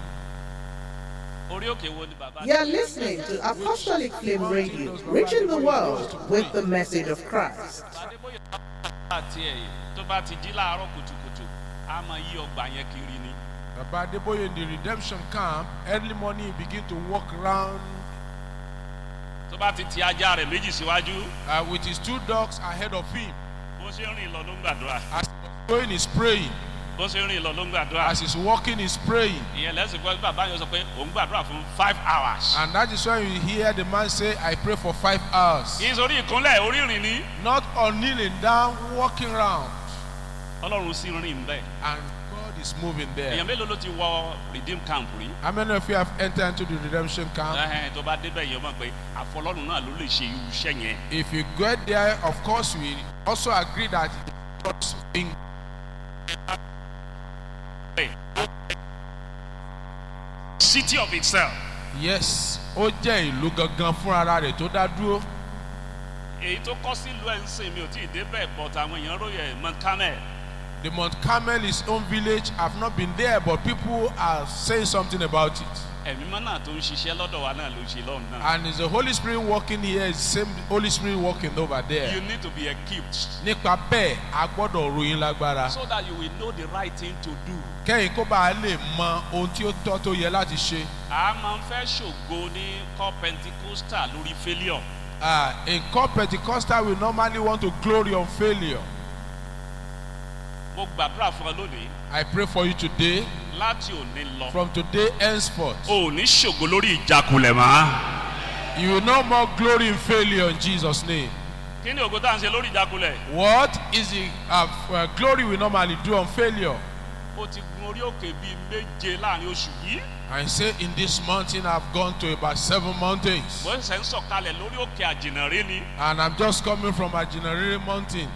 Orí òkè wo ni bàbá? You're listening to Apostolic Flame Radio, reaching the world with the message of Christ. Adébóyè àti ẹ̀yẹ tó bá ti jí láàárọ̀ kùtùkùtù, a máa yí ọgbà yẹn kiri ni. Baba Adeboye in the redemption camp, early morning he begin to walk around Tó bá ti ti ajá rẹ̀ méjì síwájú, uh, with his two dogs ahead of him. bó ṣe ń rìn lọ ló ń gbàdúrà. As he's going, he's praying. Bó ṣe ń rìn lọ ló ń gbàdúrà. As he's walking, he's praying. Ìyẹn lẹ́sìn pé bàbá yẹn sọ pé òun gbàdúrà fún five hours. And that is why you hear the man say, I pray for five hours. Kì í sórí ìkúnlẹ̀ orí ìrìn ni. Not on kneeling down, walking around. Ọlọ́run sì rìn bẹ́ẹ̀. And God is moving there. Èèyàn mélòó ló ti wọ redeem camp rí? How many of you have entered into the redemption camp? Ẹhẹ́n, tó bá débẹ̀ yẹn mọ̀ pé àfọlọ́run náà ló lè ṣe irú iṣẹ́ yẹn. If you get there, of course, we also agree that God's being City of itself. yes, ó jẹ́ ìlú gangan fún ara rẹ̀ tó dá dúró. Èyí tó kọ́ sí ìlú ẹ̀ ń sìn mi ò tí ì débẹ̀ but àwọn èèyàn ròyìn Mount Carmel. The Mount Carmel is own village. I've not been there, but people are saying something about it. Ẹ̀mí mọ́ náà tó ń ṣiṣẹ́ lọ́dọ̀ wa náà ló ń ṣe lọ́run náà. And is the Holy Spirit working here? Is the same Holy Spirit working over there? You need to be equipped Nípa bẹ́ẹ̀, a gbọ́dọ̀ ròyìn lágbára. so that you will know the right thing to do. Kẹ́yìn kó bá a lè mọ ohun tí ó tọ́ tó yẹ láti ṣe. A máa ń fẹ́ ṣògo ní kọ́ Pentecostal lórí failure. Uh, in core Pentecostal, we normally want to glory on failure. Mo gbàdúrà fún ọ lónìí I pray for you today, láti òní lọ. from today henceforth. O ò ní ṣògo lórí ìjákulẹ̀ mọ́. You will no more glory in failure in Jesus' name. Kí ni ògo tá à ń ṣe lórí ìjákulẹ̀? What is the uh, uh, glory we normally do on failure? O ti gun orí òkè bíi méje láàrin oṣù yìí. I say in this mountain I've gone to about seven mountains. Mo ṣẹ̀ ń sọ̀kalẹ̀ lórí òkè àjìnàrí ni. And I'm just coming from Ajinarere mountain.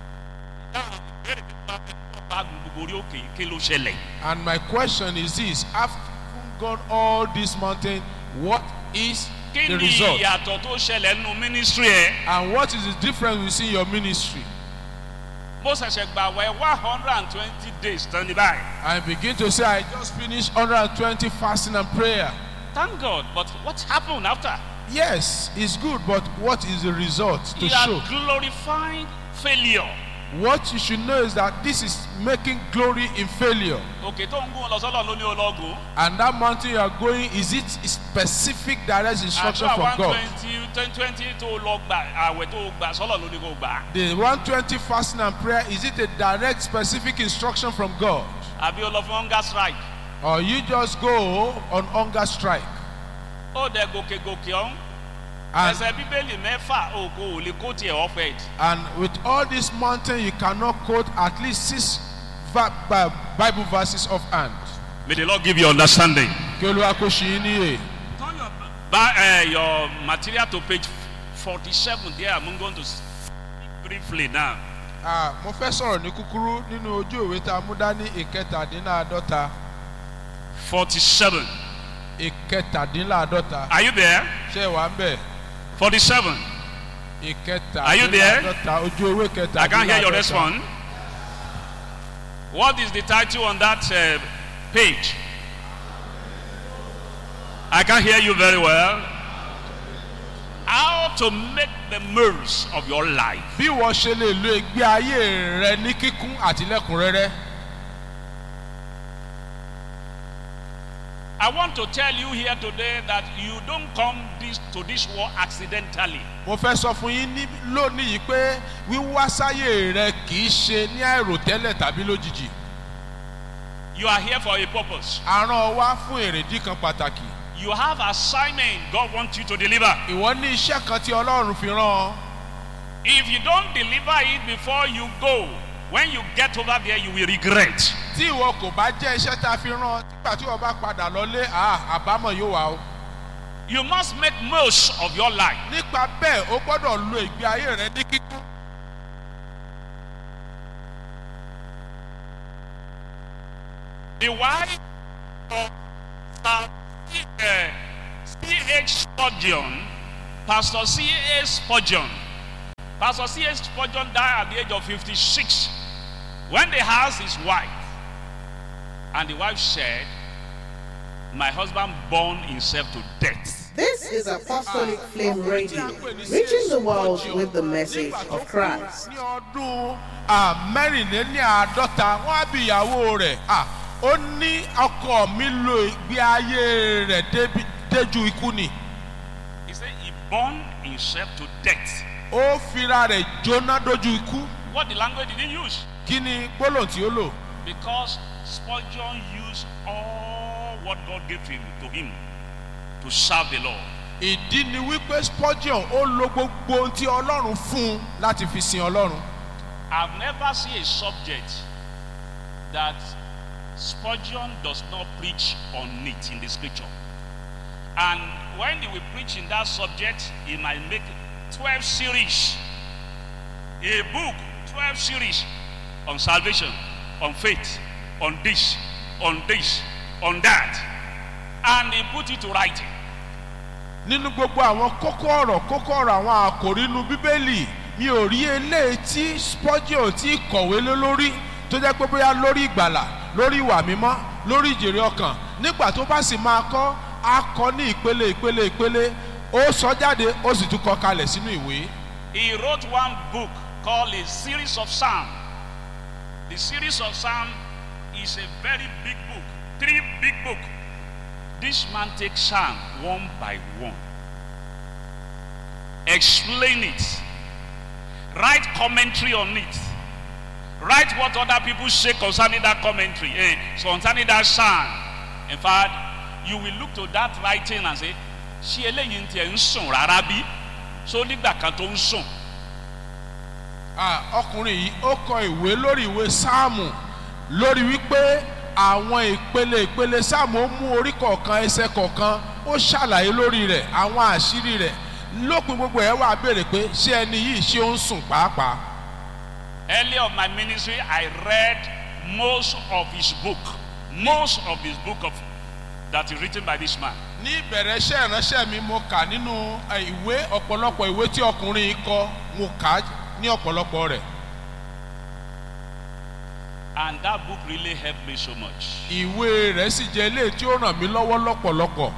Bá gun gbogbo orí òkè yìí, kí ló ṣẹlẹ̀? And my question is this, after gone all this mountain, what is Kí the ni result? ìyàtọ̀ tó ṣẹlẹ̀ nínú mínísírì ẹ̀? And what is the difference we see in your ministry? Mo ṣẹ̀ṣẹ̀ gbàwẹ̀ one hundred and twenty days tán ní báyìí. I begin to say, I just finished one hundred twenty fasting and prayer. Thank God, but what happened after? Yes, it's good, but what is the result to You show? are glorifying failure. What you should know is that this is making glory in failure. Òkè tó ń gún lọ sọ́lọ̀ ló ní ológun. And that mountain you are going, is it specific direct instruction Àdúrà from one God? twenty ten twenty tó lọ gbà àwẹ̀ tó gbà sọ́lọ̀ ló ní kó gbà. The one twenty fasting and prayer, is it a direct specific instruction from God? Àbí o lọ fún hunger strike. Or you just go on hunger strike? Ó dẹ̀ gòkè gòkè ọ̀hún. And, Ẹsẹ̀ Bíbélì mẹ́fà òkò ò lè kó tiẹ̀ ọ̀fẹ́. and with all this mountain, you cannot quote at least six va- Bi- Bible verses of hand. May the Lord give you understanding. Kí Olúwa kó ṣe yín níyè. Turn your, ba- uh, your material to page forty-seven there. I'm going to speak briefly now. Ah, mo fẹ́ sọ̀rọ̀ ní kúkúrú nínú ojú ìwé tá a mú dání ìkẹtàdínláàdọ́ta. forty-seven. ìkẹtàdínláàdọ́ta. Are you there? Ṣé ẹ wà ń bẹ̀? forty-seven. Are you there? ìkẹtàdínláàdọ́ta ojú ewé kẹtàdínláàdọ́ta. I can't hear your response. What is the title on that uh, page? I can't hear you very well. How to make the most of your life. Bí wọ́n ṣe lè lo ìgbé ayé rẹ ní kíkún àti lẹ́kùnrẹ́rẹ́. I want to tell you here today that you don't come this, to this war accidentally. Mo fẹ́ sọ fún yín ní lónìí yìí pé wíwá sáyé rẹ kì í ṣe ní àìròtẹ́lẹ̀ tàbí lójijì. You are here for a purpose. A rán ọ wá fún èrèdí kan pàtàkì. You have assignment God wants you to deliver. Ìwọ ní iṣẹ́ kan tí Ọlọ́run fi rán ọ. If you don't deliver it before you go, when you get over there, you will regret. Tí ìwọ kò bá jẹ́ iṣẹ́ tá a fi rán ọ, nígbà tí wọ́n bá padà lọlé, ah, àbámọ̀ yóò wá o. You must make most of your life. Nípa bẹ́ẹ̀, o gbọ́dọ̀ lo ìgbé ayé rẹ ní kíkún. The wife of uh, C H Spurgeon, Pastor C H Spurgeon. Pastor C H Spurgeon died at the age of fifty-six when they asked his wife, and the wife said, "My husband burned himself to death." This is Apostolic Flame Radio, reaching the world with the message of Christ. Ní ọdún mẹ́rìnléláàádọ́ta wọ́n á bí ìyàwó rẹ̀. Ó ní ọkọ mi lo ìgbé ayé rẹ̀ déjú ikú ni. He said he burned himself to death. Ó fira rẹ̀ jóná dójú ikú. What the language did he use? Kí ni gbólóhùn tí ó lò? Because Spurgeon used all what God gave him to him to serve the Lord. Ìdí ni wípé Spurgeon ó lo gbogbo ohun tí Ọlọ́run fún un láti fi sin Ọlọ́run. I've never seen a subject that Spurgeon does not preach on it in the scripture. And when he will preach in that subject, he might make twelve series. A book, twelve series on salvation, on faith, on this, on this, on that. And he put it to writing. Nínú gbogbo àwọn kókó ọ̀rọ̀ kókó ọ̀rọ̀ àwọn àkòrí inú Bíbélì mi ò rí eléyìí tí Spurgeon tí kọ̀wé lé lórí tó jẹ́ pé bóyá lórí ìgbàlà lórí ìwà mímọ́ lórí ìjèrè ọkàn nígbà tó bá sì máa kọ́ á kọ́ ní ìpele ìpele ìpele ó sọ jáde ó sì tún kọ kalẹ̀ sínú ìwé. He wrote one book called A Series of Psalms. The Series of Psalms is a very big book, three big books. This man takes Psalm one by one, explain it, write commentary on it, write what other people say concerning that commentary, eh, concerning that Psalm. In fact, you will look to that writing and say, ṣé eléyìí ń tiẹ̀ ń sùn rárá bí? So nígbà kan tó ń sùn. Ọkùnrin yìí ó kọ ìwé lórí ìwé Sáàmù lórí wípé àwọn ìpele ìpele Sáàmù ó mú orí kọ̀ọ̀kan ẹsẹ̀ kọ̀ọ̀kan ó ṣàlàyé lórí rẹ̀ àwọn àṣírí rẹ̀ lópin gbogbo ẹ̀ wá béèrè pé ṣé ẹni yìí ṣé ó ń sùn pàápàá. Early of my ministry, I read most of his book, most of his book of that is written by this man. Ní ìbẹ̀rẹ̀ iṣẹ́ ìránṣẹ́ mi mo kà nínú ìwé ọ̀pọ̀lọpọ̀ ìwé tí ọkùnrin yìí kọ mo kà ní ọ̀pọ̀lọpọ̀ rẹ̀. And that book really helped me so much. Ìwé rẹ̀ sì jẹ́ ilé tí ó ràn mí lọ́wọ́ lọ́pọ̀lọpọ̀.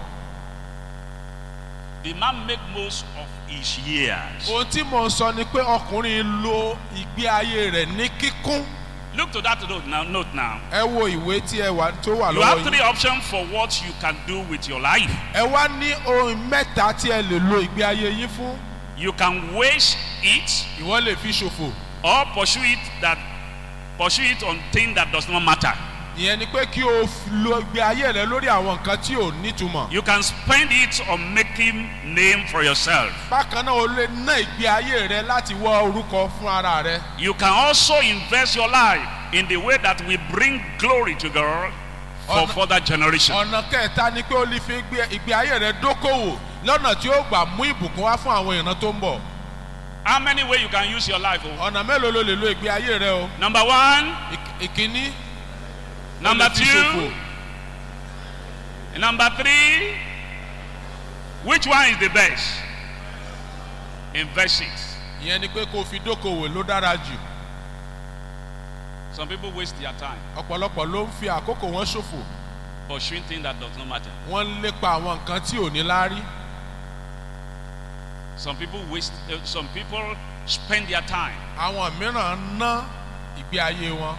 The man make most of his years. Ohun tí mo sọ ni pé ọkùnrin lo ìgbé ayé rẹ̀ ní kíkún. Look to that note now. Note now. Ẹ wo ìwé tí ẹ wà tó wà lọ́wọ́ yìí. You have three options for what you can do with your life. Ẹ wá ní ohun mẹ́ta tí ẹ lè lo ìgbé ayé yín fún. You can waste it. Ìwọ lè fi ṣòfò. Or pursue it that pursue it on things that does not matter. Ìyẹn ni pé kí o lo ìgbé ayé rẹ lórí àwọn nǹkan tí ò nítumọ̀. You can spend it on making name for yourself. Bákan náà o lè ná ìgbé ayé rẹ láti wọ orúkọ fún ara rẹ. You can also invest your life in the way that will bring glory to God for Ọ̀nà, further generation. Ọ̀nà kẹta ni pé o lè fi ìgbé ayé rẹ dókòwò lọ́nà tí ó gbà mú ìbùkún wá fún àwọn ìran tó ń bọ̀. How many ways you can use your life? Oh? Ọ̀nà mélòó ló lè lo ìgbé ayé rẹ o? Number one. Ìkíní. Number two. Number three. Which one is the best? Invest it. Ìyẹn ni pé kó fi dókòwò ló dára jù. Some people waste their time. Ọ̀pọ̀lọpọ̀ ló ń fi àkókò wọn ṣòfò. Pursuing things that does not matter. Wọ́n ń lépa àwọn nǹkan tí ò ní láárí. Some people waste. Uh, some people spend their time. Àwọn mìíràn ná ìgbé ayé wọn.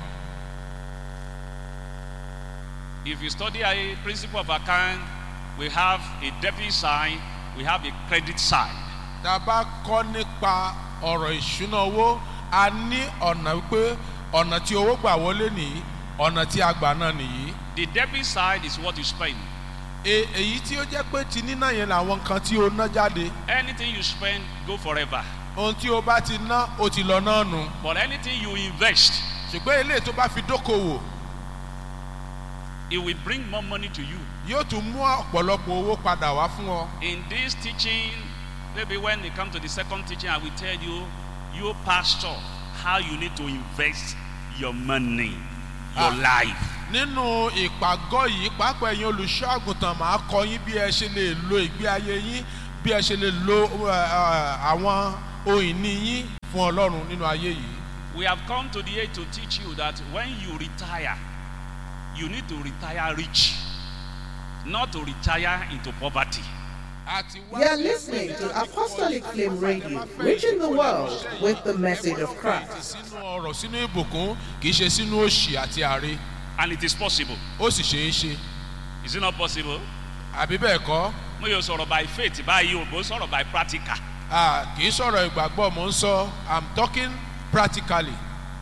If you study a principle of account, we have a debit side, we have a credit side. Tá a bá kọ́ nípa ọ̀rọ̀ ìṣúná owó, a ní ọ̀nà wípé ọ̀nà tí owó gbà wọlé nìyí, ọ̀nà tí a gbà náà nìyí. The debit side is what you spend. Èyí tí ó jẹ́ pé ti níná yẹn làwọn nǹkan tí o ná jáde. Anything you spend go forever. Ohun tí o bá ti ná o ti lọ náà nù. But anything you invest. Ṣùgbọ́n eléyìí tó bá fi dókòwò. It will bring more money to you. Yóò tún mú ọ̀pọ̀lọpọ̀ owó padà wá fún ọ. In this teaching, maybe when it comes to the second teaching, I will tell you, you pastor, how you need to invest your money, your ah. life. nínú ìpàgọ́ yìí pàápàá ẹ̀yin olùṣọ́ àgùntàn máa kọ́ yín bí ẹ ṣe lè lo ìgbé ayé yín bí ẹ ṣe lè lo àwọn ohun ìní yín fún Ọlọ́run nínú ayé yìí. We have come to the age to teach you that when you retire, you need to retire rich, not to retire into poverty. You are listening to Apostolic Flame Radio, reaching the world with the message of Christ. And it is possible. Is it not possible? Mo yóò sọ̀rọ̀ by faith báyìí o, mo sọ̀rọ̀ by practical. Ah, kì í sọ̀rọ̀ ìgbàgbọ́ mo ń sọ. I'm talking practically.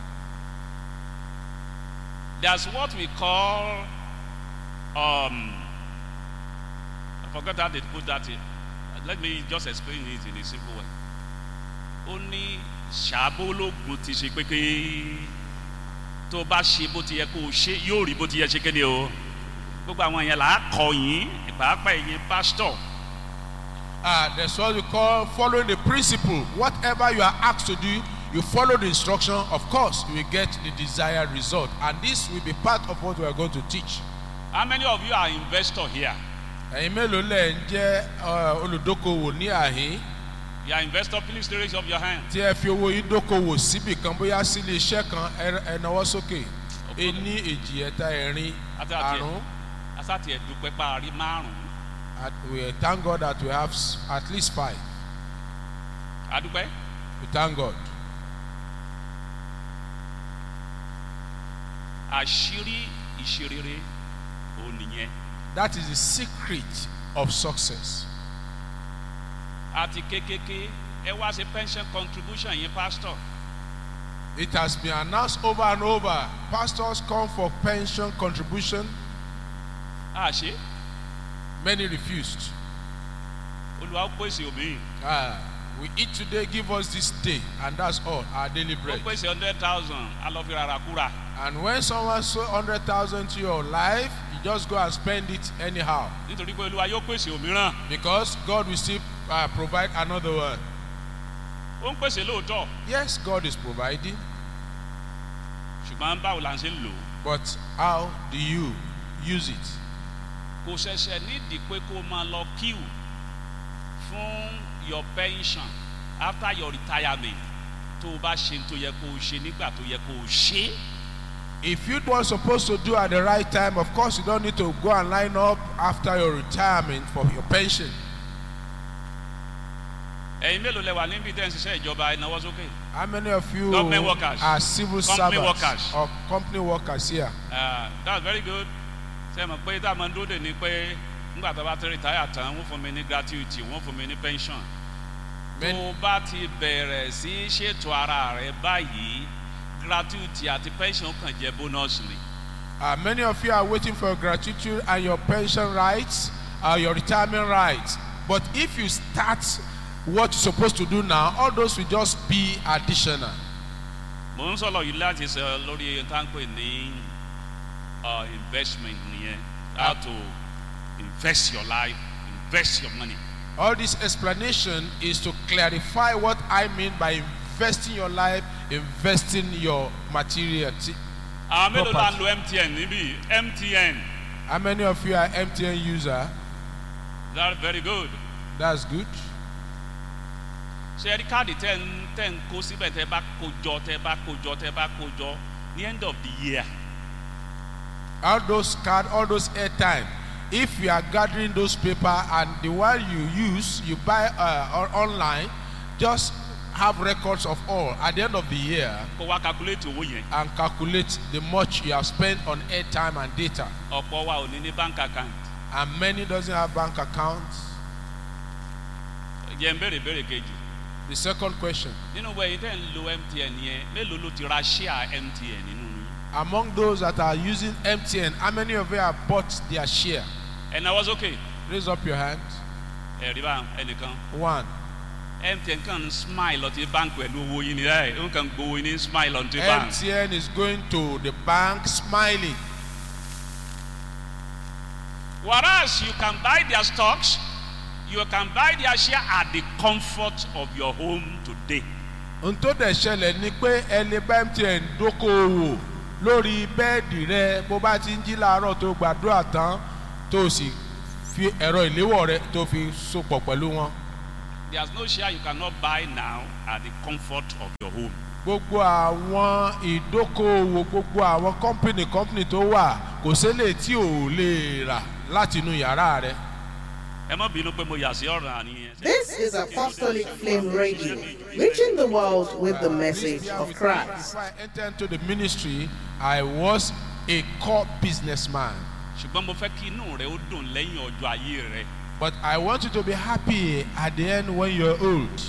There's what we call um. I forgot how they put that in. Let me just explain it in a simple way. Ó ní ṣàbólógún ti ṣe pé pé tó bá ṣe bó ti yẹ kó o ṣe yóò rí bó ti yẹ ṣe kéde o. Gbogbo àwọn yẹn là á kọ yín pàápàá ẹ̀yin pastor. Ah, that's what we call following the principle. Whatever you are asked to do, you follow the instruction. Of course, you will get the desired result. And this will be part of what we are going to teach. How many of you are investors here? Ẹ̀yin mélòó lẹ̀ ń jẹ́ olùdókòwò ní àhín? You are investor, please raise up your hand. Tí ẹ fi owó yín dókòwò síbì kan bóyá sí ilé iṣẹ́ kan ẹ nawọ́ sókè. Ení èjì ẹ̀ta ẹ̀rin àrún. Asati ẹ̀dùpẹ́ parí márùn-ún. We thank God that we have at least five. Adúpẹ́. We thank God. Àṣírí ìṣerere ò nìyẹn. That is the secret of success. Àti kékeré ẹ wá ṣe pension contribution yẹn pastor. It has been announced over and over. Pastors come for pension contribution. Ah, ṣe? Many refused. Olúwa pèsè omi. Ah, we eat today, give us this day, and that's all, our daily bread. Ó pèsè hundred thousand, a lọ fi rárá kúrà. And when someone sow hundred thousand to your life, you just go and spend it anyhow. Nítorí pé Olúwa yóò pèsè òmíràn. Because God will still uh, provide another one. Ó ń pèsè lóòótọ́. Yes, God is providing. Ṣùgbọ́n báwo la ń ṣe ń lò? But how do you use it? Kò ṣẹ̀ṣẹ̀ nídìí pé kó máa lọ queue fún your pension after your retirement tó o bá ṣe tó yẹ kó o ṣe nígbà tó yẹ kó o ṣe. If you were supposed to do at the right time, of course you don't need to go and line up after your retirement for your pension. Ẹ̀yin mélòó lẹ wà níbi tẹ́ ń ṣiṣẹ́ ìjọba ẹ nawọ́ sókè? How many of you Government workers, are civil company servants workers, or company workers here? Uh, that's very good. Ṣé mo pé tá a máa ń dúró dè ní pé nígbà tó bá ti retire tán wọ́n fún mi ní gratuity wọ́n fún mi ní pension. Tó o bá ti bẹ̀rẹ̀ sí ṣètò ara rẹ báyìí gratuity àti pension kàn jẹ́ bonus ni. Uh, many of you are waiting for your gratuity and your pension rights, uh, your retirement rights. But if you start what you're supposed to do now, all those will just be additional. Mo ń sọ̀rọ̀ yìí láti sọ lórí táǹpẹ̀ ní investment nìyẹn. How to invest your life, invest your money. All this explanation is to clarify what I mean by investing your life, investing your material. Àwọn mélòó la ń lo M T N níbí? M T N. How many of you are M T N user? That's very good. That's good. Ṣé ẹ̀rí káàdì tẹ́ ń tẹ́ ń kó síbẹ̀ tẹ́ bá kó jọ tẹ́ bá kó jọ tẹ́ bá kó jọ ní end of the year. All those cards, all those airtime. If you are gathering those paper and the one you use, you buy uh, online, just have records of all at the end of the year. Kó wá calculate owó yẹn. And calculate the much you have spent on airtime and data. Ọ̀pọ̀ wa ò ní ní bank account. And many doesn't have bank accounts. Jẹ́ n béèrè béèrè kejì. The second question. Nínú wẹ̀ yìí tẹ́ ń lo M T N yẹn, mélòó ló ti ra share M T N nínú yín? Among those that are using M T N, how many of you have bought their share? And I was okay. Raise up your hand. Ẹ̀rí bá ẹnìkan. One. M T N kan smile ọtí bank pẹ̀lú owó yín ni ẹ̀ ó kàn gbowó yín ní smile ọtí bank. M T N is going to the bank smiling. Whereas you can buy their stocks, you can buy their share at the comfort of your home today. Ohun tó dẹ̀ ṣẹlẹ̀ ni pé ẹ lè bá M T N dókòwò lórí bẹ́ẹ̀dì rẹ bó bá ti ń jí láàárọ̀ tó gbàdúrà tán tó sì fi ẹ̀rọ ìléwọ́ rẹ tó fi sopọ̀ pẹ̀lú wọn. There's no share you cannot buy now at the comfort of your home. Gbogbo àwọn ìdókòwò gbogbo àwọn company company tó wà kò ṣẹlẹ̀ tí ò lè rà láti inú yàrá rẹ. Ẹ má bínú pé mo yà sí ọ̀ràn àníyàn. This is Apostolic Flame Radio, reaching the world with the message of Christ. Before I entered into the ministry, I was a core businessman. Ṣùgbọ́n mo fẹ́ kí inú rẹ ó dùn lẹ́yìn ọjọ́ ayé rẹ. But I want you to be happy at the end when you're old.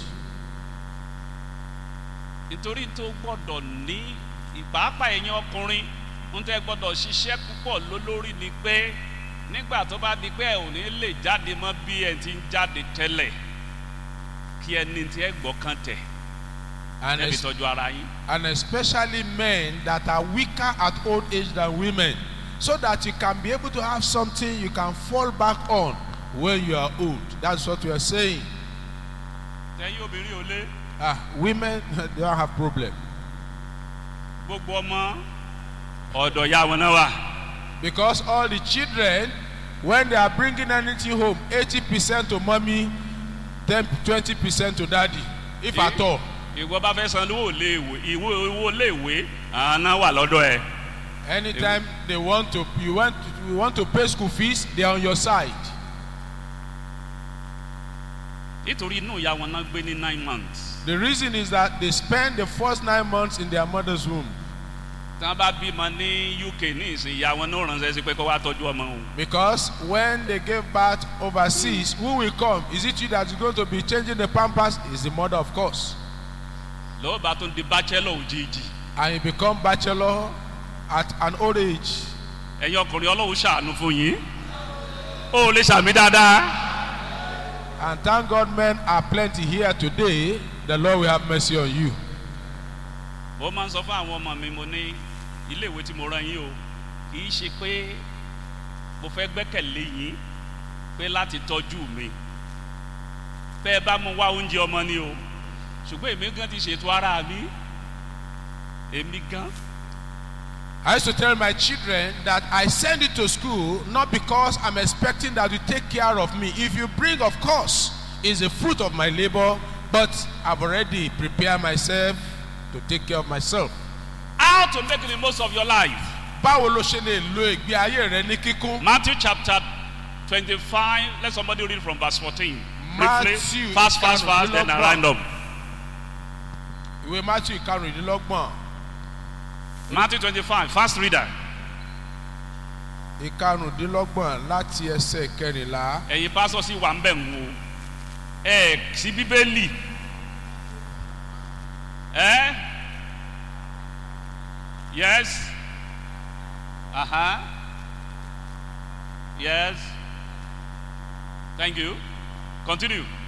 Nítorí tó gbọ́dọ̀ ní ìpàápàá ẹ̀yin ọkùnrin ń tẹ́ gbọ́dọ̀ ṣiṣẹ́ púpọ̀ lólórí ni pé nígbà tó bá di pé ẹ ò ní lè jáde mọ́ bí ẹ ti ń jáde tẹ́lẹ̀ kí ẹni tí ẹ gbọ́ kan tẹ̀ And, ẹbí es- tọ́jú ara yín. and especially men that are weaker at old age than women, so that you can be able to have something you can fall back on when you are old. That's what we are saying. Tẹ̀yìn obìnrin ò lé Ah, women, they don't have problem. gbogbo ọmọ ọ̀dọ̀ ya wọn náà wà. Because all the children, when they are bringing anything home, eighty percent to mommy, ten, twenty percent to daddy, if at all. Ìwọ bá fẹ́ san owó léèwé ìwé owó léèwé àná wà lọ́dọ̀ ẹ. Anytime they want to, you want to, you want to pay school fees, they are on your side. Nítorí inú ìyá wọn náà gbé ní nine months. The reason is that they spend the first nine months in their mother's womb. Tí wọ́n bá bímọ ní U K ní ìsìn ìyá wọn náà ránṣẹ́ sí pé kó wá tọ́jú ọmọ òun. Because when they gave birth overseas, who will come? Is it you that is going to be changing the pampers? Is the mother, of course. Lọ́wọ́ bá tún di bachelor òjijì. And you become bachelor at an old age. Ẹ̀yin ọkùnrin Ọlọ́run ṣàánú fún yín. Ó lè ṣàmì dáadáa. And thank God men are plenty here today. The Lord will have mercy on you. Mo máa ń sọ fún àwọn ọmọ mi mo ní ilé ìwé tí mo rán yín o kì í ṣe pé mo fẹ́ gbẹ́kẹ̀lé yín pé láti tọ́jú mi. Bẹ́ ẹ bá mo wá oúnjẹ ọmọ ni o ṣùgbọ́n èmi gan ti ṣètò ara mi. Èmi gan. I used to tell my children that I send you to school not because I'm expecting that you take care of me. If you bring, of course, is the fruit of my labor, but I've already prepared myself to take care of myself. How to make the most of your life. Báwo ló ṣe lè lo ìgbé ayé rẹ ní kíkún? Matthew chapter twenty-five. Let somebody read from verse fourteen. Briefly, Matthew fast, fast, fast, then I round up. Ìwé Matthew ìkarùndínlọ́gbọ̀n. Matthew twenty-five. Fast reader. Ìkarùndínlọ́gbọ̀n láti ẹsẹ̀ kẹrìnlá. Ẹ̀yin pásọ̀ sí wà ń bẹ̀ ń wo. Ẹ sí Bíbélì. Eh? Yes. Uh-huh. Yes. Thank you. Continue.